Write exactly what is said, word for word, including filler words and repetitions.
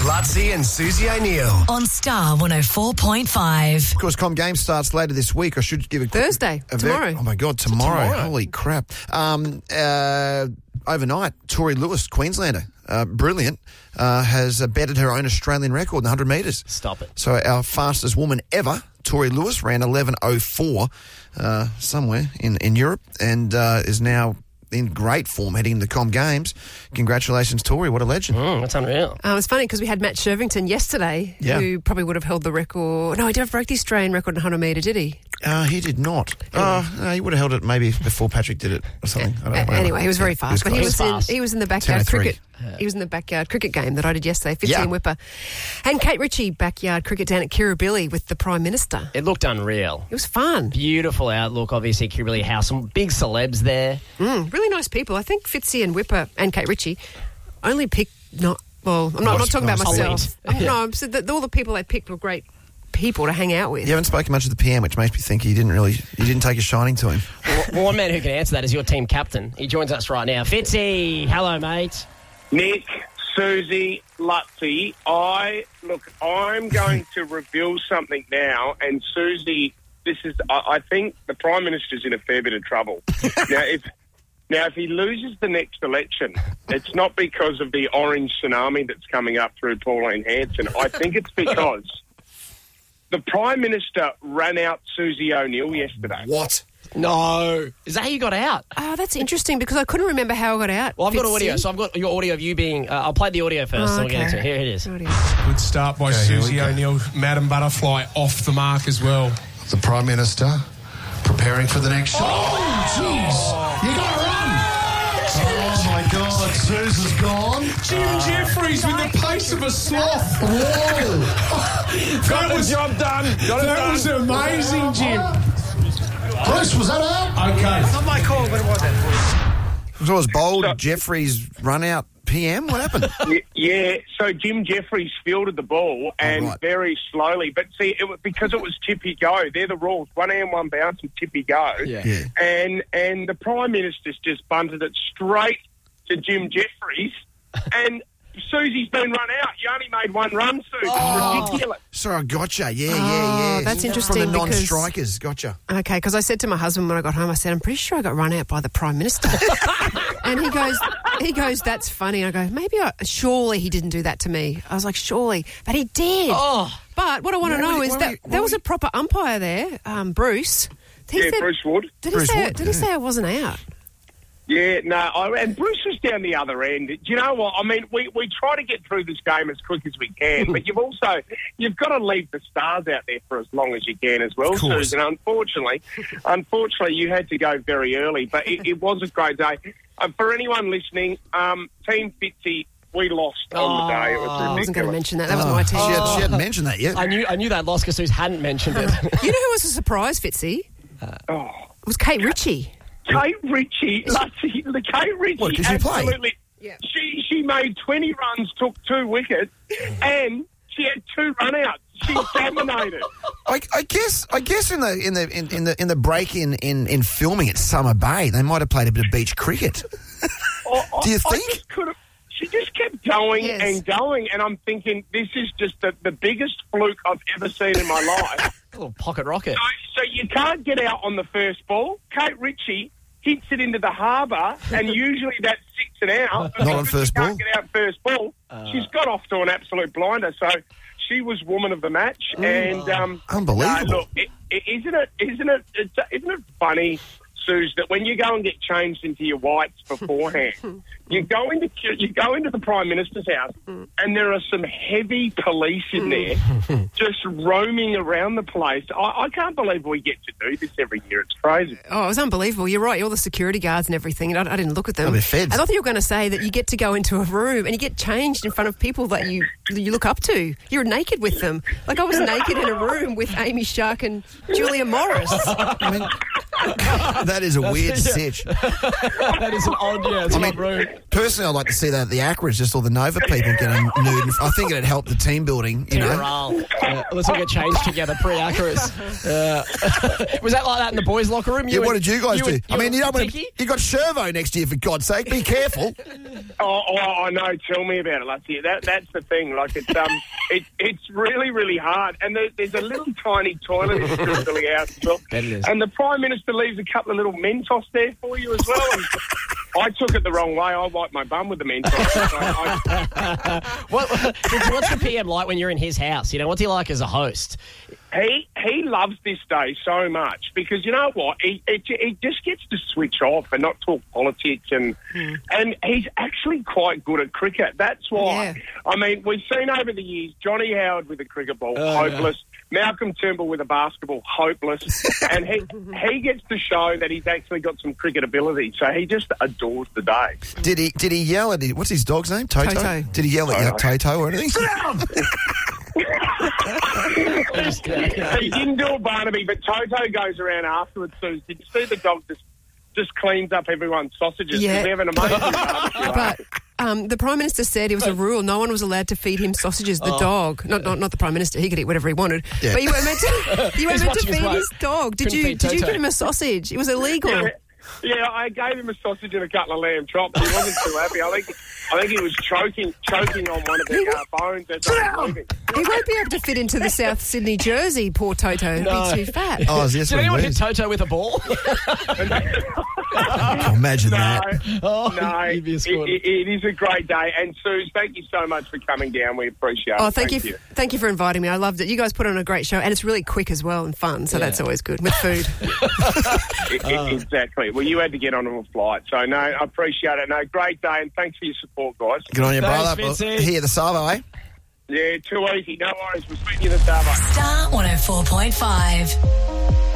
Lutzi and Susie O'Neill. On Star one oh four point five. Of course, Com Game starts later this week. I should give a quick, Thursday, a very- tomorrow. oh, my God, tomorrow. tomorrow. Holy crap. Um, uh, overnight, Tori Lewis, Queenslander, uh, brilliant, uh, has uh, betted her own Australian record in one hundred metres. Stop it. So our fastest woman ever, Tori Lewis, ran eleven oh four uh, somewhere in, in Europe and uh, is now in great form heading into the Com Games. Congratulations, Tori. What a legend. Mm, that's unreal. Uh, it was funny because we had Matt Shervington yesterday, Yeah. who probably would have held the record. No, he didn't break the Australian record in one hundred metre, did he? Uh, he did not. Uh, no, he would have held it maybe before Patrick did it or something. I don't know. Uh, anyway, he was very Yeah, fast. but he close. was, He was in, fast. he was in the ten backyard oh three. cricket. He was in the backyard cricket game that I did yesterday, fifteen Yeah. whipper. And Kate Ritchie, backyard cricket down at Kirribilli with the Prime Minister. It looked unreal. It was fun. Beautiful outlook, obviously, Kirribilli House. Some big celebs there. Mm, really nice people. I think Fitzy and Whipper and Kate Ritchie only picked not. Well, I'm not, I'm not talking about Nice. myself. Elite. No, I'm saying that all the people they picked were great people to hang out with. You haven't spoken much of the P M, which makes me think you didn't really, you didn't take a shining to him. Well, one man who can answer that is your team captain. He joins us right now. Fitzy, hello, mate. Nick, Susie, Lutzi, I look. I'm going to reveal something now, and Susie, this is. I, I think the Prime Minister's in a fair bit of trouble now. If now if he loses the next election, it's not because of the orange tsunami that's coming up through Pauline Hanson. I think it's because the Prime Minister ran out Susie O'Neill yesterday. What? No. Is that how you got out? Oh, that's interesting because I couldn't remember how I got out. Well, I've got Fitzy. audio, so I've got your audio of you being... Uh, I'll play the audio first, Oh, and we'll get okay. into it. Here it is. Audio. Good start by Okay, here we Susie go. O'Neill. Madam Butterfly off the mark as well. The Prime Minister preparing for the next shot. Oh, jeez. You got to run. Oh, my God. Susan's gone. Jim Jeffries with the pace of a sloth. Whoa. That was, Job done. Got it that done. was amazing, Jim. Bruce, was that out? Okay. Not my call, but it was it. So it was bold So- Jeffries run out P M? What happened? Y- Yeah, so Jim Jeffries fielded the ball and right. very slowly, but see, it was, because it was tippy go, they're the rules: one hand, one bounce, and tippy go. Yeah. Yeah. And and the Prime Minister's just bunted it straight to Jim Jeffries, and Susie's been run out. You only made one run, Susie. It's ridiculous. Sorry, I gotcha. Yeah, Oh, yeah, yeah. that's From interesting the because- non-strikers. Gotcha. Okay, because I said to my husband when I got home, I said, I'm pretty sure I got run out by the Prime Minister. And he goes, he goes, that's funny. I go, maybe I, surely he didn't do that to me. I was like, surely. But he did. Oh. But what I want to Why know would- is why that would- why there was would- a proper umpire there, um, Bruce. He Yeah, said- Bruce Wood. Did, Bruce he, say, Wood, did he yeah. say I wasn't out? Yeah, no, I, and Bruce was down the other end. Do you know what? I mean, we, we try to get through this game as quick as we can, but you've also, you've got to leave the stars out there for as long as you can as well, Of course. Susan. Unfortunately, unfortunately, you had to go very early, but it, it was a great day. Uh, for anyone listening, um, Team Fitzy, we lost on the day. It was I wasn't going to ridiculous. mention that. That was Oh, my team. She, had, she hadn't mentioned that yet. I knew I knew that lost because Suze hadn't mentioned it. You know who was a surprise, Fitzy? Oh. It was Kate Ritchie. Kate Ritchie, Lutzi, the Kate Ritchie, What, 'cause you play? absolutely. Yeah. She she made twenty runs, took two wickets, and she had two run-outs. She dominated. I, I guess. I guess in the in the in, in the in the break in, in, in filming at Summer Bay, they might have played a bit of beach cricket. I- Do you I- I think? just could've- she just kept going Yes. and going, and I'm thinking this is just the, the biggest fluke I've ever seen in my life. A little pocket rocket. So, so you can't get out on the first ball. Kate Ritchie hits it into the harbour, and usually that's six and out. Not on Because first she can't ball? get out first ball. She's got off to an absolute blinder. So she was woman of the match, and um, Unbelievable. no, look, it, it, isn't it? Isn't it? It's, isn't it funny, Suze, that when you go and get changed into your whites beforehand, you go into you go into the Prime Minister's house, and there are some heavy police in there, just roaming around the place. I, I can't believe we get to do this every year. It's crazy. Oh, it was unbelievable. You're right. All the security guards and everything. And I, I didn't look at them. Oh, they're feds. I thought you were going to say that you get to go into a room and you get changed in front of people that you that you look up to. You're naked with them. Like I was naked in a room with Amy Shark and Julia Morris. I mean, That is a weird yeah. sitch. That is an odd, yeah, it's I not mean, rude. personally, I'd like to see that at the Aquarids, just all the Nova people getting nude. I think it'd help the team building, you know. Morale. Yeah, let's all get changed together pre-Acras. Uh, was that like that in the boys' locker room? Yeah, You what and- did you guys you do? and- I mean, you don't want Tiki? to, you got Shervo next year, for God's sake. Be careful. Oh, oh, I know. Tell me about it, Lutzy. That that's the thing. Like it's um, it, it's really really hard. And there, there's a little tiny toilet in the silly house as well. That it is. And the Prime Minister leaves a couple of little Mentos there for you as well. And I took it the wrong way. I wiped my bum with the Mentos. I, I, What, what's the P M like when you're in his house? You know, what's he like as a host? He he loves this day so much because you know what he it, he just gets to switch off and not talk politics and Hmm. and he's actually quite good at cricket. That's why. Yeah. I mean, we've seen over the years Johnny Howard with a cricket ball, Oh, hopeless. Malcolm Turnbull with a basketball, hopeless. And he he gets to show that he's actually got some cricket ability. So he just adores the day. Did he Did he yell at, what's his dog's name? Toto? Toto. Did he yell at you, Toto or anything? He didn't do a Barnaby, but Toto goes around afterwards. So did you see the dog just just cleans up everyone's sausages? 'Cause Yeah. we have an amazing barbecue. But um, the Prime Minister said it was a rule. No one was allowed to feed him sausages, the dog. Not, not not the Prime Minister. He could eat whatever he wanted. Yeah. But you weren't meant to, you weren't He's meant to watching his feed weight. his dog. Did Couldn't you feed Did you Toto. give him a sausage? It was illegal. Yeah, yeah, I gave him a sausage and a couple of lamb chops. He wasn't too happy. I think I think he was choking choking on one of the uh, bones as I was leaving. He won't be able to fit into the South Sydney jersey, poor Toto. He'd No. be too fat. Oh, is this Did what he anyone hit wears? Toto with a ball? Oh, imagine No, that. Oh, no, you'd be a it, squad. it, it is a great day. And Suze, thank you so much for coming down. We appreciate it. Oh, thank, you, f- thank you for inviting me. I loved it. You guys put on a great show, and it's really quick as well and fun, so Yeah. that's always good with food. It- it- exactly. Well, you had to get onto a flight, so no, I appreciate it. No, great day, and thanks for your support, guys. Good on you, Thanks, brother. Well, Fitzy. here, the Savo, eh? Yeah, too easy. No worries. We'll speak to you this Savo. Star one oh four point five.